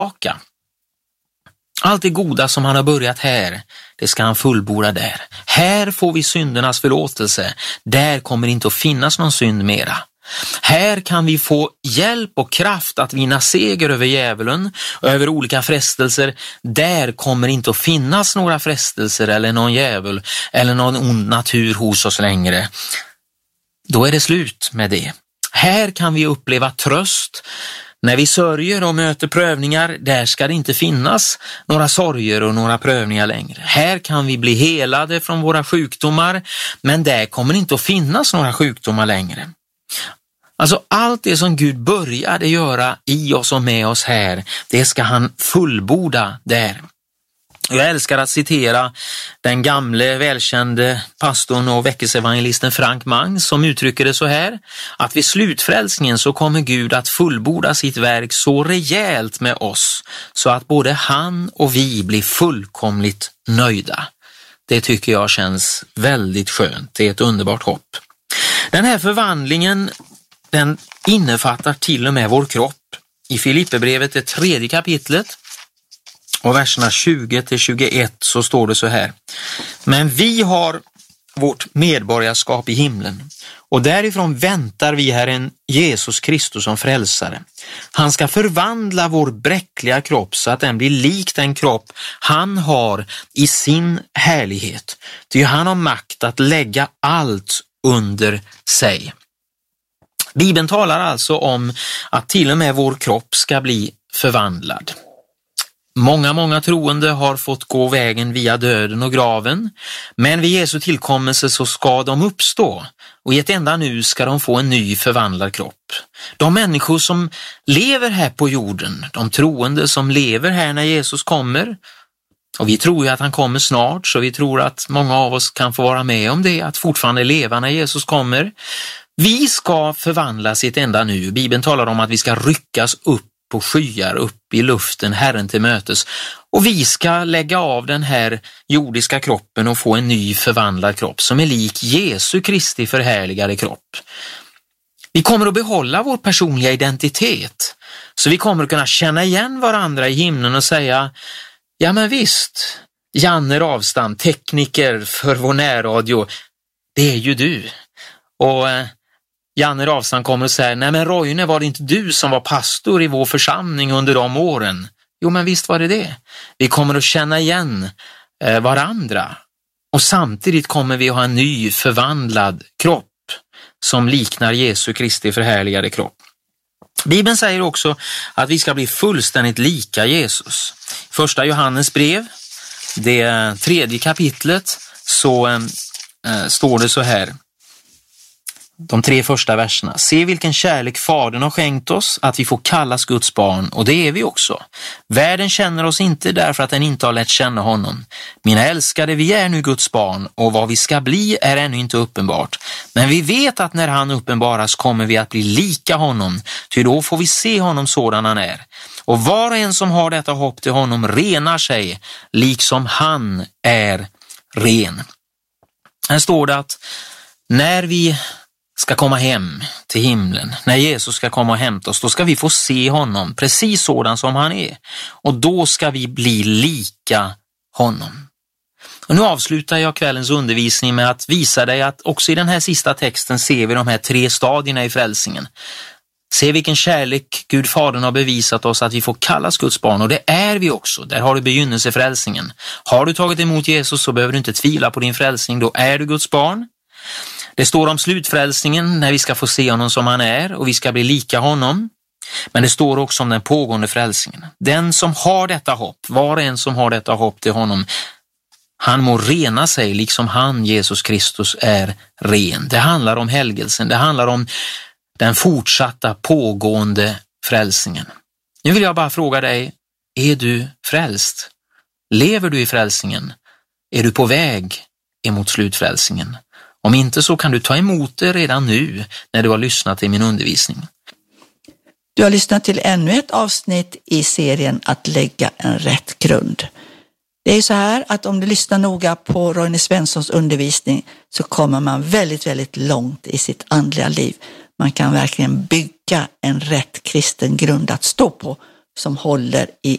tillbaka. Allt det goda som han har börjat här, det ska han fullborda där. Här får vi syndernas förlåtelse. Där kommer inte att finnas någon synd mera. Här kan vi få hjälp och kraft att vinna seger över djävulen och över olika frestelser. Där kommer inte att finnas några frestelser eller någon djävul eller någon ond natur hos oss längre. Då är det slut med det. Här kan vi uppleva tröst. När vi sörjer och möter prövningar, där ska det inte finnas några sorger och några prövningar längre. Här kan vi bli helade från våra sjukdomar, men där kommer inte att finnas några sjukdomar längre. Alltså allt det som Gud började göra i oss och med oss här, det ska han fullborda där. Jag älskar att citera den gamle välkände pastorn och väckelseevangelisten Frank Mangs som uttrycker det så här, att vid slutfrälsningen så kommer Gud att fullborda sitt verk så rejält med oss så att både han och vi blir fullkomligt nöjda. Det tycker jag känns väldigt skönt, det är ett underbart hopp. Den här förvandlingen, den innefattar till och med vår kropp. I Filipperbrevet, det 3:e kapitlet, och verserna 20-21 så står det så här. Men vi har vårt medborgarskap i himlen och därifrån väntar vi Herren Jesus Kristus som frälsare. Han ska förvandla vår bräckliga kropp så att den blir lik den kropp han har i sin härlighet. Ty han har makt att lägga allt under sig. Bibeln talar alltså om att till och med vår kropp ska bli förvandlad. Många troende har fått gå vägen via döden och graven, men vid Jesu tillkommelse så ska de uppstå och i ett enda nu ska de få en ny förvandlad kropp. De människor som lever här på jorden, de troende som lever här när Jesus kommer, och vi tror ju att han kommer snart, så vi tror att många av oss kan få vara med om det, att fortfarande leva när Jesus kommer. Vi ska förvandlas i ett enda nu. Bibeln talar om att vi ska ryckas upp på skyar, upp i luften, Herren till mötes. Och vi ska lägga av den här jordiska kroppen och få en ny förvandlad kropp som är lik Jesu Kristi förhärligade kropp. Vi kommer att behålla vår personliga identitet. Så vi kommer att kunna känna igen varandra i himlen och säga, ja men visst, Janne Ravstam, tekniker för vår närradio, det är ju du. Och Janne Ravstam kommer och säger, nej men Roine, var det inte du som var pastor i vår församling under de åren? Jo men visst var det det. Vi kommer att känna igen varandra och samtidigt kommer vi att ha en ny förvandlad kropp som liknar Jesu Kristi förhärligade kropp. Bibeln säger också att vi ska bli fullständigt lika Jesus. Första Johannes brev, det 3:e kapitlet, så står det så här. De 3 första verserna. Se vilken kärlek Fadern har skänkt oss att vi får kallas Guds barn, och det är vi också. Världen känner oss inte därför att den inte har lärt känna honom. Mina älskade, vi är nu Guds barn och vad vi ska bli är ännu inte uppenbart. Men vi vet att när han uppenbaras kommer vi att bli lika honom, ty då får vi se honom sådan han är. Och var och en som har detta hopp till honom renar sig, liksom han är ren. Här står det att när vi ska komma hem till himlen, när Jesus ska komma och hämta oss, då ska vi få se honom precis sådan som han är. Och då ska vi bli lika honom. Och nu avslutar jag kvällens undervisning med att visa dig att också i den här sista texten ser vi de här 3 stadierna i frälsningen. Se vilken kärlek Gud Fadern har bevisat oss att vi får kallas Guds barn, och det är vi också. Där har du begynnelsefrälsningen. Har du tagit emot Jesus så behöver du inte tvivla på din frälsning, då är du Guds barn. Det står om slutfrälsningen när vi ska få se honom som han är och vi ska bli lika honom. Men det står också om den pågående frälsningen. Den som har detta hopp, var och en som har detta hopp till honom, han må rena sig liksom han, Jesus Kristus, är ren. Det handlar om helgelsen, det handlar om den fortsatta pågående frälsningen. Nu vill jag bara fråga dig, är du frälst? Lever du i frälsningen? Är du på väg emot slutfrälsningen? Om inte så kan du ta emot det redan nu när du har lyssnat till min undervisning. Du har lyssnat till ännu ett avsnitt i serien Att lägga en rätt grund. Det är så här att om du lyssnar noga på Roine Svenssons undervisning så kommer man väldigt långt i sitt andliga liv. Man kan verkligen bygga en rätt kristen grund att stå på som håller i